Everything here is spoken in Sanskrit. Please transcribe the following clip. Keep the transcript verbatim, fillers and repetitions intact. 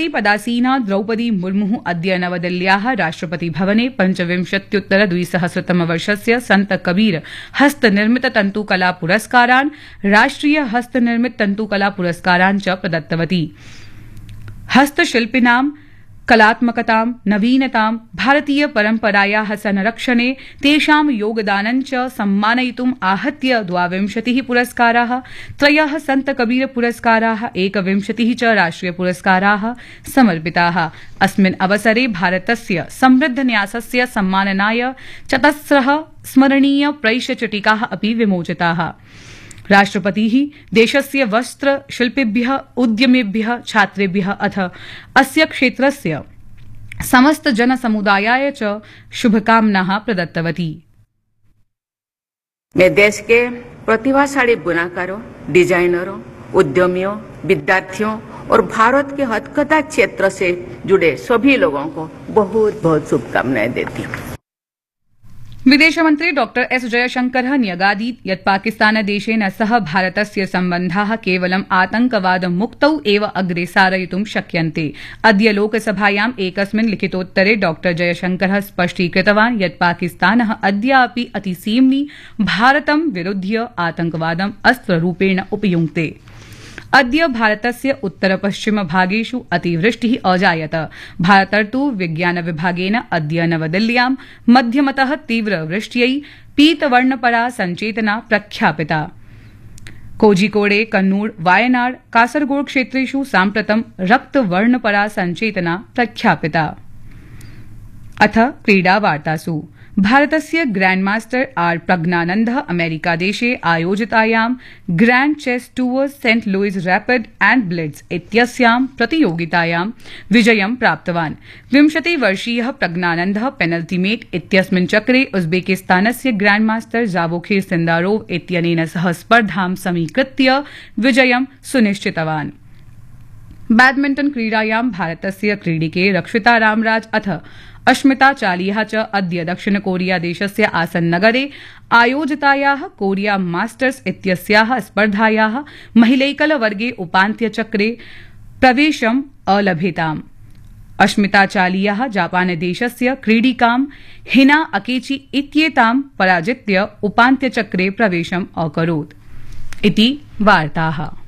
राष्ट्रपति पदासीना द्रौपदी मुर्मु अद्य नवदिल्ल्याः राष्ट्रपति भवने पञ्चविंशत्युत्तर द्विसहस्रतमवर्षस्य संत कबीर हस्तनिर्मित तन्तुकला पुरस्कारान् राष्ट्रिय हस्तनिर्मित तन्तुकला पुरस्कारान् च प्रदत्तवती। हस्तशिल्पिनां कलात्मकतां नवीनतां भारतीय परम्परायाः संरक्षणे तेषां योगदानं च सम्मानयितुम् आहत्य द्वाविंशतिः पुरस्काराः, त्रयः सन्त कबीर पुरस्काराः, एकविंशतिः च राष्ट्रिय पुरस्काराः समर्पिताः। अस्मिन् अवसरे भारतस्य समृद्ध न्यासस्य सम्माननाय चतस्रः स्मरणीय प्रैष्यचिटिकाः अपि विमोचिताः। राष्ट्रपतिः देशस्य वस्त्रशिल्पिभ्यः, उद्यमिभ्यः, छात्रेभ्यः अथ अस्य क्षेत्रस्य समस्त जनसमुदायाय च शुभकामनाः प्रदत्तवती। मैं देश के प्रतिभाशाली बुनाकारों, डिजाइनरों, उद्यमियों, विद्यार्थियों और भारत के हथकथा क्षेत्र से जुड़े सभी लोगों को बहुत बहुत शुभकामनाएं देती हूँ। विदेशमन्त्री डॉ एस जयशंकरः न्यगादीत् यत् पाकिस्तानदेशेन सह भारतस्य सम्बन्धाः केवलम् आतंकवादमुक्तौ एव अग्रे सारयितुं शक्यन्ते। अद्य लोकसभायाम् एकस्मिन् लिखितोत्तरे डॉ जयशंकरः स्पष्टीकृतवान् यत् पाकिस्तानः अद्यापि अतिसीम्नि भारतं विरुध्य आतंकवादम् अस्त्ररूपेण उपयुङ्क्ते। अद्य भारतस्य उत्तर पश्चिम भागेषु अतिवृष्टिः अजायत। भारतर्तु विज्ञान विभागेन अद्य नवदिल्ल्यां मध्यमतः तीव्रवृष्ट्यै पीतवर्णपरा सञ्चेतना प्रख्यापिता। कोझिकोडे, कन्नूर, वायनाड, कासरगोड क्षेत्रेषु साम्प्रतं रक्तवर्णपरा सञ्चेतना प्रख्यापिता। अथ क्रीडावार्तासु भारतस्य ग्रैंडमास्टर आर प्रज्ञानन्दः अमेरिकादेशे आयोजितायां grand chess tour Saint Louis rapid and blitz इत्यस्यां प्रतियोगितायां विजयं प्राप्तवान्। विंशतिवर्षीयः प्रज्ञानन्दः पेनल्टीमेट इत्यस्मिन् चक्रे उज्बेकिस्तानस्य ग्रैंडमास्टर जावोखिर सिन्दारोव इत्यनेन सह स्पर्धां समीकृत्य विजयं सुनिश्चितवान्। बैडमिंटन क्रीडायां भारतस्य क्रीडिके रक्षिता रामराज अथ अश्मिता चालिया च अद्य दक्षिण कोरिया देशस्य आसन नगरे आयोजितायाः कोरिया मास्टर्स इत्यस्याः स्पर्धायाः महिलैकलवर्गे उपान्त्यचक्रे प्रवेशम् अलभेताम्। अश्मिता चालिया जापानदेशस्य क्रीडिकां हिना अकेची इत्येतां पराजित्य उपान्त्यचक्रे प्रवेशम् अकरोत्। इति वार्ताः।